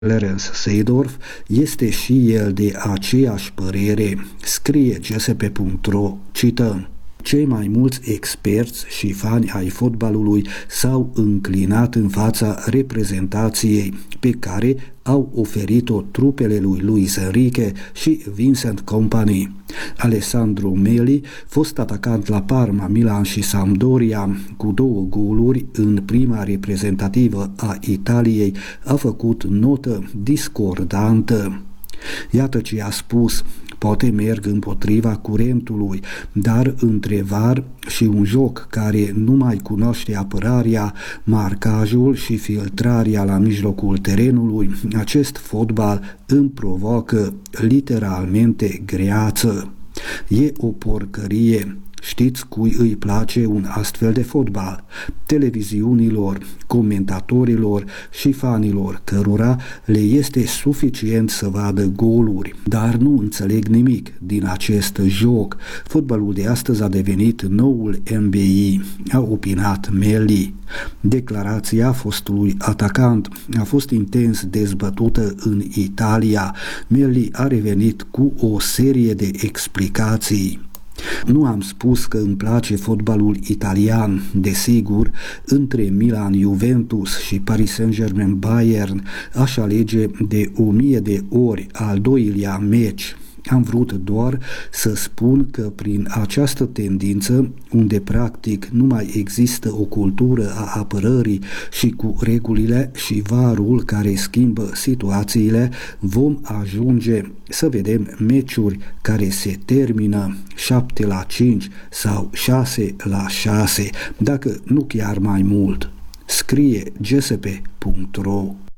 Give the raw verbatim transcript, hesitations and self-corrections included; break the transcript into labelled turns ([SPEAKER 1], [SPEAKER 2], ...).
[SPEAKER 1] Clarence Seedorf este și el de aceeași părere, scrie G S P punct R O, cităm: cei mai mulți experți și fani ai fotbalului s-au înclinat în fața reprezentației pe care au oferit-o trupele lui Luis Enrique și Vincent Kompany. Alessandro Melli, fost atacant la Parma, Milan și Sampdoria, cu două goluri în prima reprezentativă a Italiei, a făcut notă discordantă. Iată ce a spus: poate merg împotriva curentului, dar între V A R și un joc care nu mai cunoaște apărarea, marcajul și filtrarea la mijlocul terenului, acest fotbal îmi provoacă literalmente greață. E o porcărie. Știți cui îi place un astfel de fotbal? Televiziunilor, comentatorilor și fanilor cărora le este suficient să vadă goluri, dar nu înțeleg nimic din acest joc. Fotbalul de astăzi a devenit noul N B A, a opinat Melli. Declarația fostului atacant a fost intens dezbătută în Italia. Melli a revenit cu o serie de explicații. Nu am spus că îmi place fotbalul italian, desigur, între Milan Juventus și Paris Saint-Germain Bayern aș alege de o mie de ori al doilea meci. Am vrut doar să spun că prin această tendință, unde practic nu mai există o cultură a apărării și cu regulile și V A R-ul care schimbă situațiile, vom ajunge să vedem meciuri care se termină șapte la cinci sau șase la șase, dacă nu chiar mai mult. Scrie G S P punct R O.